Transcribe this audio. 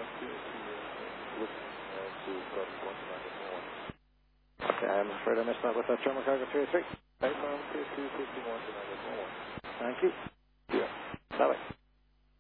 Okay, I'm afraid I missed that. What's that, German Cargo 383? Outbound 2251 to 911. Thank you. Yeah. Bye-bye.